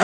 Je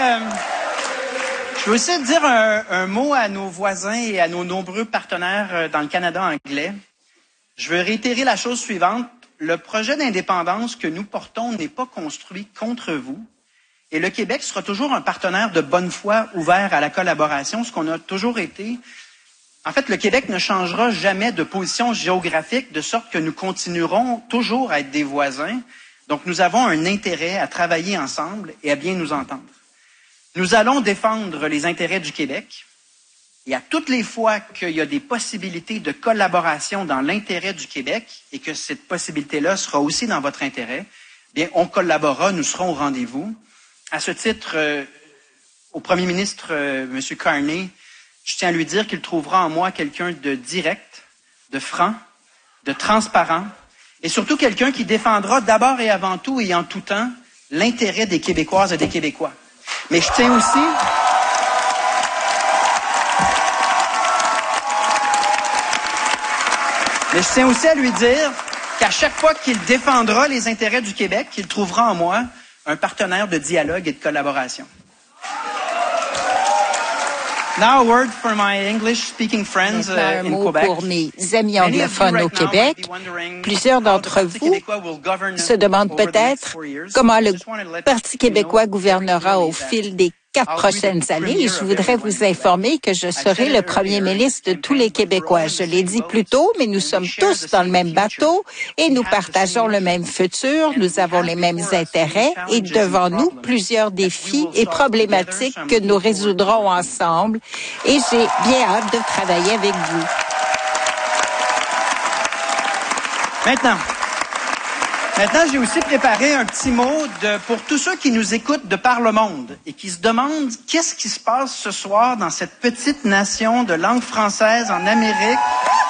veux aussi dire un mot à nos voisins et à nos nombreux partenaires dans le Canada anglais. Je veux réitérer la chose suivante. Le projet d'indépendance que nous portons n'est pas construit contre vous. Et le Québec sera toujours un partenaire de bonne foi ouvert à la collaboration, ce qu'on a toujours été. En fait, le Québec ne changera jamais de position géographique, de sorte que nous continuerons toujours à être des voisins. Donc, nous avons un intérêt à travailler ensemble et à bien nous entendre. Nous allons défendre les intérêts du Québec. Et à toutes les fois qu'il y a des possibilités de collaboration dans l'intérêt du Québec et que cette possibilité-là sera aussi dans votre intérêt, bien, on collaborera, nous serons au rendez-vous. À ce titre, au premier ministre, M. Carney, je tiens à lui dire qu'il trouvera en moi quelqu'un de direct, de franc, de transparent, et surtout quelqu'un qui défendra d'abord et avant tout et en tout temps l'intérêt des Québécoises et des Québécois. Mais je tiens aussi à lui dire qu'à chaque fois qu'il défendra les intérêts du Québec, qu'il trouvera en moi un partenaire de dialogue et de collaboration. Now a word for my English-speaking friends un in mot Quebec. pour mes amis anglophones au Québec. Plusieurs d'entre vous se demandent peut-être comment le Parti québécois gouvernera au fil des 4 prochaines années. Et je voudrais vous informer que je serai le premier ministre de tous les Québécois. Je l'ai dit plus tôt, mais nous sommes tous dans le même bateau et nous partageons le même futur. Nous avons les mêmes intérêts et devant nous plusieurs défis et problématiques que nous résoudrons ensemble. Et j'ai bien hâte de travailler avec vous. Maintenant, j'ai aussi préparé un petit mot pour tous ceux qui nous écoutent de par le monde et qui se demandent qu'est-ce qui se passe ce soir dans cette petite nation de langue française en Amérique.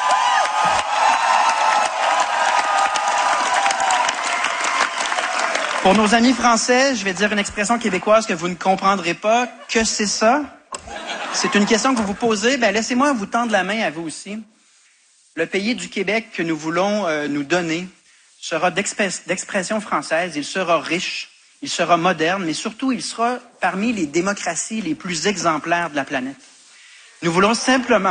Pour nos amis français, je vais dire une expression québécoise que vous ne comprendrez pas. Que c'est ça? C'est une question que vous vous posez. Ben, laissez-moi vous tendre la main à vous aussi. Le pays du Québec que nous voulons nous donner sera d'expression française, il sera riche, il sera moderne, mais surtout, il sera parmi les démocraties les plus exemplaires de la planète. Nous voulons simplement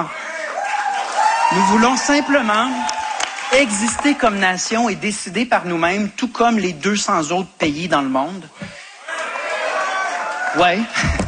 exister comme nation et décider par nous-mêmes, tout comme les 200 autres pays dans le monde. Ouais.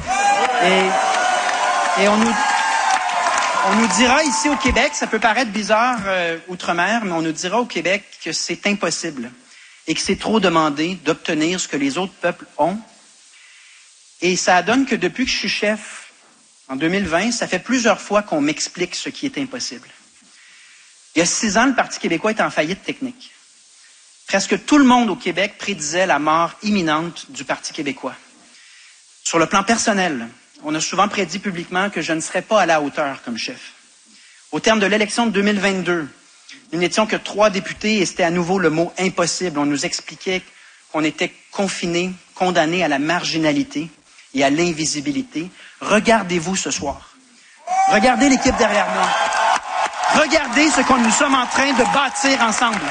Et on nous dira ici au Québec, ça peut paraître bizarre outre-mer, mais on nous dira au Québec que c'est impossible et que c'est trop demandé d'obtenir ce que les autres peuples ont. Et ça donne que depuis que je suis chef, en 2020, ça fait plusieurs fois qu'on m'explique ce qui est impossible. Il y a 6 ans, le Parti québécois était en faillite technique. Presque tout le monde au Québec prédisait la mort imminente du Parti québécois. Sur le plan personnel, on a souvent prédit publiquement que je ne serais pas à la hauteur comme chef. Au terme de l'élection de 2022, nous n'étions que 3 députés et c'était à nouveau le mot impossible. On nous expliquait qu'on était confinés, condamnés à la marginalité et à l'invisibilité. Regardez-vous ce soir. Regardez l'équipe derrière moi. Regardez ce que nous sommes en train de bâtir ensemble.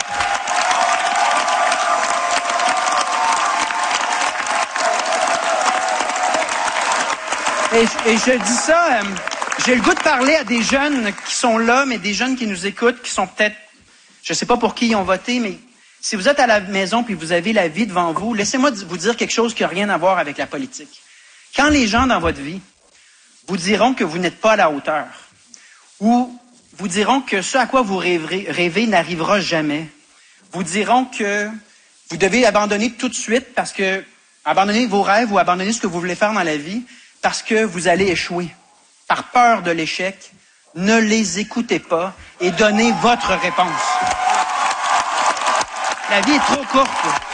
Et je dis ça, j'ai le goût de parler à des jeunes qui sont là, mais des jeunes qui nous écoutent, qui sont peut-être, je ne sais pas pour qui ils ont voté, mais si vous êtes à la maison puis vous avez la vie devant vous, laissez-moi vous dire quelque chose qui n'a rien à voir avec la politique. Quand les gens dans votre vie vous diront que vous n'êtes pas à la hauteur, ou vous diront que ce à quoi vous rêvez n'arrivera jamais, vous diront que vous devez abandonner tout de suite parce que abandonner vos rêves ou abandonner ce que vous voulez faire dans la vie, parce que vous allez échouer. Par peur de l'échec, ne les écoutez pas et donnez votre réponse. La vie est trop courte.